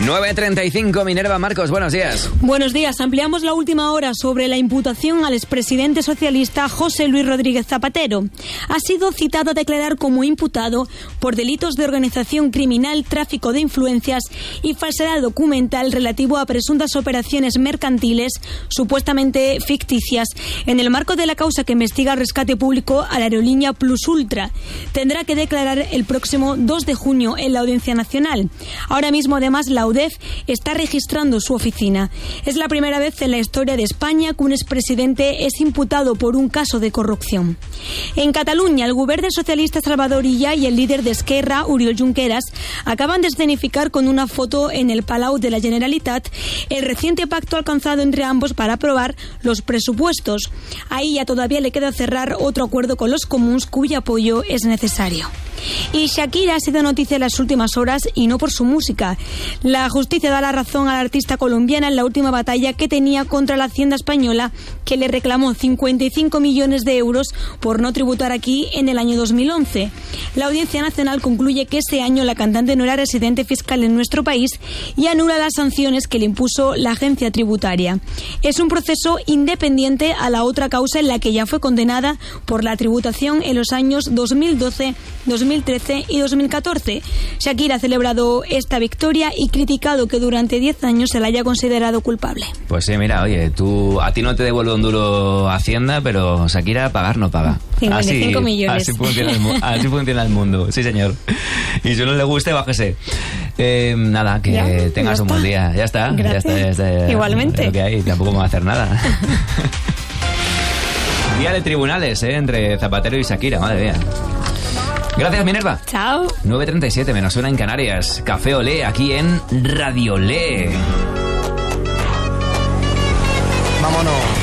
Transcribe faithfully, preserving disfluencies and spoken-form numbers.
nueve treinta y cinco, Minerva Marcos, buenos días. Buenos días. Ampliamos la última hora sobre la imputación al expresidente socialista José Luis Rodríguez Zapatero. Ha sido citado a declarar como imputado por delitos de organización criminal, tráfico de influencias y falsedad documental relativo a presuntas operaciones mercantiles supuestamente ficticias en el marco de la causa que investiga el rescate público a la aerolínea Plus Ultra. Tendrá que declarar el próximo dos de junio en la Audiencia Nacional. Ahora mismo, además, la U D E F está registrando su oficina. Es la primera vez en la historia de España que un expresidente es imputado por un caso de corrupción. En Cataluña, el gobierno socialista Salvador Illa y el líder de Esquerra, Oriol Junqueras, acaban de escenificar con una foto en el Palau de la Generalitat el reciente pacto alcanzado entre ambos para aprobar los presupuestos. A Illa todavía le queda cerrar otro acuerdo con los comuns cuyo apoyo es necesario. Y Shakira ha sido noticia en las últimas horas y no por su música. La justicia da la razón a la artista colombiana en la última batalla que tenía contra la Hacienda española, que le reclamó cincuenta y cinco millones de euros por no tributar aquí en el año dos mil once. La Audiencia Nacional concluye que ese año la cantante no era residente fiscal en nuestro país y anula las sanciones que le impuso la agencia tributaria. Es un proceso independiente a la otra causa en la que ya fue condenada por la tributación en los años dos mil doce, dos mil trece y dos mil catorce. Shakira ha celebrado esta victoria y criticado que durante diez años se la haya considerado culpable. Pues sí, mira, oye, tú, a ti no te devuelve un duro Hacienda, pero Shakira pagar no paga. cincuenta y cinco millones. Así funciona, el, así funciona el mundo, sí señor. Y si no le guste, bájese. Eh, nada, que ya, tengas ya un buen día. Ya está. Gracias. Ya está, ya está. Igualmente. Lo que hay, tampoco me va a hacer nada. Día de tribunales, ¿eh? Entre Zapatero y Shakira, madre mía. Gracias, Minerva. Chao. nueve treinta y siete, menos una en Canarias. Café Olé, aquí en Radio Olé. Vámonos.